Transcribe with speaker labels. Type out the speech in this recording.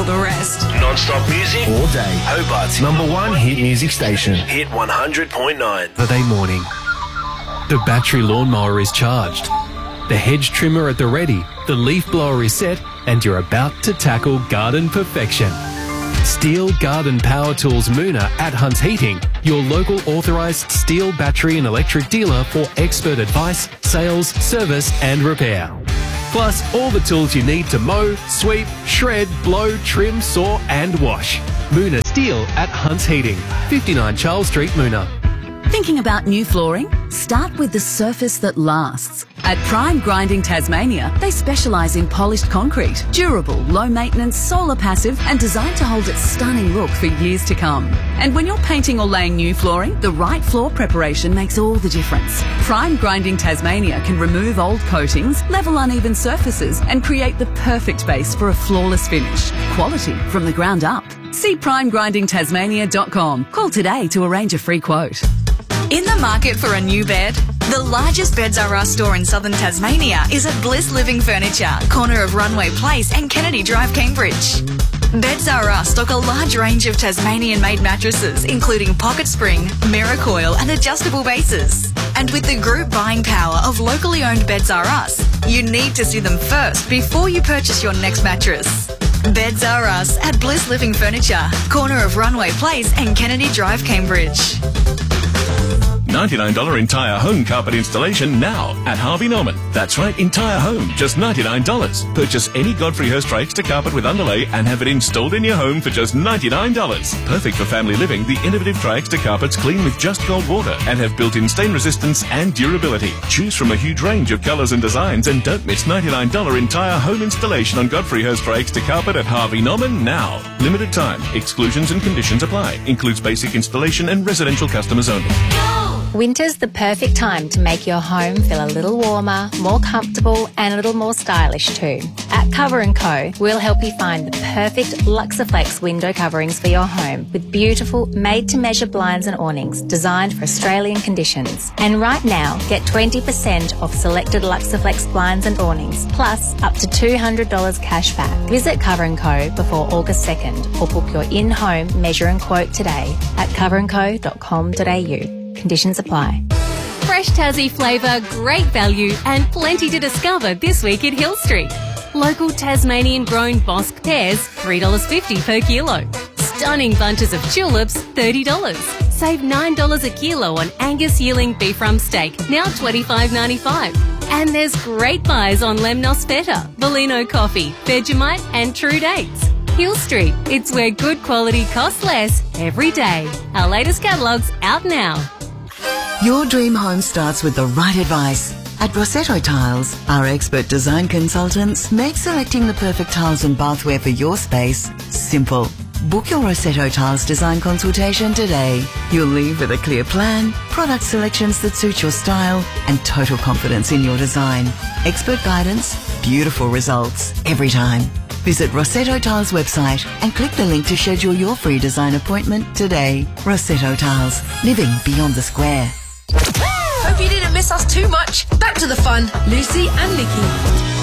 Speaker 1: the rest.
Speaker 2: Non-stop music
Speaker 3: All day.
Speaker 2: Hobart's
Speaker 3: #1 hit music station.
Speaker 2: Hit 100.9.
Speaker 4: Saturday morning. The battery lawnmower is charged. The hedge trimmer at the ready. The leaf blower is set, and you're about to tackle garden perfection. Steel Garden Power Tools Moona at Hunt's Heating, your local authorised steel battery and electric dealer for expert advice, sales, service and repair. Plus all the tools you need to mow, sweep, shred, blow, trim, saw and wash. Moona Steel at Hunt's Heating, 59 Charles Street, Moona.
Speaker 1: Thinking about new flooring? Start with the surface that lasts. At Prime Grinding Tasmania, they specialise in polished concrete, durable, low maintenance, solar passive and designed to hold its stunning look for years to come. And when you're painting or laying new flooring, the right floor preparation makes all the difference. Prime Grinding Tasmania can remove old coatings, level uneven surfaces and create the perfect base for a flawless finish. Quality from the ground up. See primegrindingtasmania.com. Call today to arrange a free quote.
Speaker 5: In the market for a new bed? The largest Beds R Us store in southern Tasmania is at Bliss Living Furniture, corner of Runway Place and Kennedy Drive, Cambridge. Beds R Us stock a large range of Tasmanian-made mattresses, including pocket spring, mirror coil and adjustable bases. And with the group buying power of locally owned Beds R Us, you need to see them first before you purchase your next mattress. Beds R Us at Bliss Living Furniture, corner of Runway Place and Kennedy Drive, Cambridge.
Speaker 6: $99 entire home carpet installation now at Harvey Norman. That's right, entire home, just $99. Purchase any Godfrey Hirst extra carpet with underlay and have it installed in your home for just $99. Perfect for family living, the innovative Tri-Extra carpets clean with just cold water and have built-in stain resistance and durability. Choose from a huge range of colours and designs and don't miss $99 entire home installation on Godfrey Hirst Tri-Extra carpet at Harvey Norman now. Limited time. Exclusions and conditions apply. Includes basic installation and residential customers only.
Speaker 7: Winter's the perfect time to make your home feel a little warmer, more comfortable and a little more stylish too. At Cover & Co, we'll help you find the perfect Luxaflex window coverings for your home with beautiful made-to-measure blinds and awnings designed for Australian conditions. And right now, get 20% off selected Luxaflex blinds and awnings, plus up to $200 cash back. Visit Cover & Co before August 2nd or book your in-home measure and quote today at coverandco.com.au. Conditions apply.
Speaker 8: Fresh Tassie flavour, great value and plenty to discover this week at Hill Street. Local Tasmanian grown Bosque pears, $3.50 per kilo. Stunning bunches of tulips, $30. Save $9 a kilo on Angus yearling beef rump steak, now $25.95. And there's great buys on Lemnos Feta, Bellino coffee, Vegemite and True Dates. Hill Street, it's where good quality costs less every day. Our latest catalogue's out now.
Speaker 9: Your dream home starts with the right advice. At Rossetto Tiles, our expert design consultants make selecting the perfect tiles and bathware for your space simple. Book your Rossetto Tiles design consultation today. You'll leave with a clear plan, product selections that suit your style, and total confidence in your design. Expert guidance, beautiful results every time. Visit Rossetto Tiles website and click the link to schedule your free design appointment today. Rossetto Tiles, living beyond the square.
Speaker 10: Hope you didn't miss us too much. Back to the fun. Lucy and Nikki.